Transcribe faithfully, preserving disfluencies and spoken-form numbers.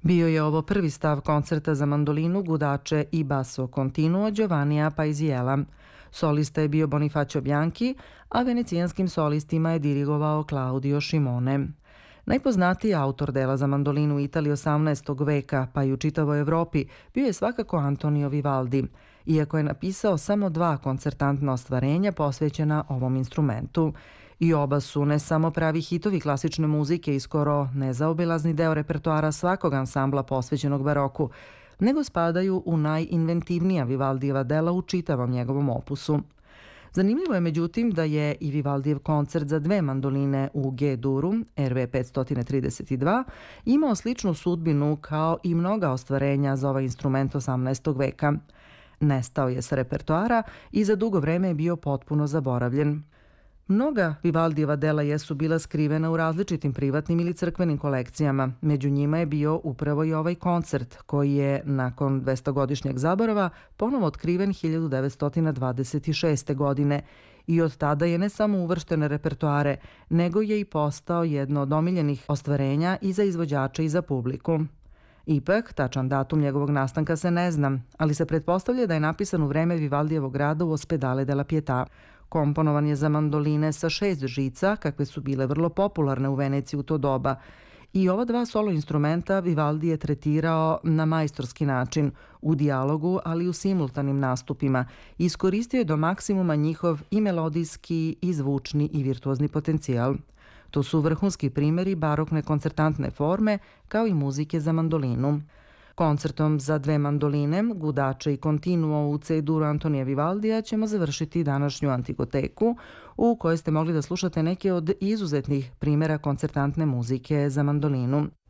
Bio je ovo prvi stav koncerta za mandolinu, gudače i basso continuo Giovannija Paisiela. Solista je bio Bonifacio Bianchi, a venecijanskim solistima je dirigovao Claudio Scimone. Najpoznatiji autor dela za mandolinu u Italiji osamnaestog veka, pa i u čitavoj Evropi, bio je svakako Antonio Vivaldi, iako je napisao samo dva koncertantna ostvarenja posvećena ovom instrumentu. I oba su ne samo pravi hitovi klasične muzike i skoro nezaobilazni deo repertoara svakog ansambla posvećenog baroku, nego spadaju u najinventivnija Vivaldijeva dela u čitavom njegovom opusu. Zanimljivo je međutim da je i Vivaldijev koncert za dve mandoline u G-duru, R V petsto trideset dva, imao sličnu sudbinu kao i mnoga ostvarenja za ovaj instrument osamnaestog veka. Nestao je sa repertoara i za dugo vreme je bio potpuno zaboravljen. Mnoga Vivaldijeva dela jesu bila skrivena u različitim privatnim ili crkvenim kolekcijama. Među njima je bio upravo i ovaj koncert, koji je, nakon dvestogodišnjeg zaborava, ponovo otkriven hiljadu devetsto dvadeset šeste. godine i od tada je ne samo uvršten na repertoare, nego je i postao jedno od omiljenih ostvarenja i za izvođače i za publiku. Ipak, tačan datum njegovog nastanka se ne zna, ali se pretpostavlja da je napisan u vreme Vivaldijevog rada u Ospedale della Pietà. Komponovan je za mandoline sa šest žica, kakve su bile vrlo popularne u Veneciji u to doba. I ova dva solo instrumenta Vivaldi je tretirao na majstorski način, u dijalogu, ali i u simultanim nastupima. Iskoristio je do maksimuma njihov i melodijski, i zvučni, i virtuozni potencijal. To su vrhunski primjeri barokne koncertantne forme, kao i muzike za mandolinu. Koncertom za dve mandoline, gudače i continuo u C-duru Antonija Vivaldija ćemo završiti današnju Antigoteku, u kojoj ste mogli da slušate neke od izuzetnih primjera koncertantne muzike za mandolinu.